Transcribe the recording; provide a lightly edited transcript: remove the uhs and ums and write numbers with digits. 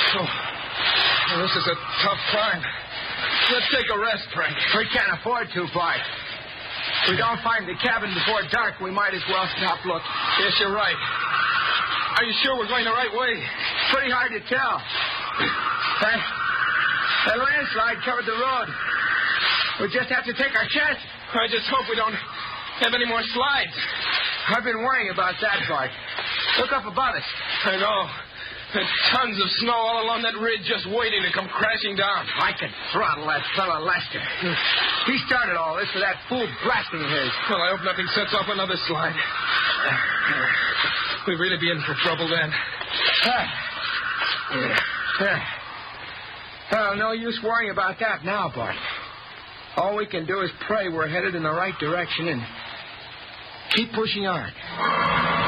Well, this is a tough climb. Let's take a rest, Frank. We can't afford to, Bart. If we don't find the cabin before dark, we might as well stop looking. Yes, you're right. Are you sure we're going the right way? Pretty hard to tell. That landslide covered the road. We just have to take our chances. I just hope we don't have any more slides. I've been worrying about that, Bart. Look up above us. I know. There's tons of snow all along that ridge just waiting to come crashing down. I could throttle that fella Lester. He started all this with that fool blasting of his. Well, I hope nothing sets off another slide. We'd really be in for trouble then. Well, no use worrying about that now, Bart. All we can do is pray we're headed in the right direction and keep pushing on.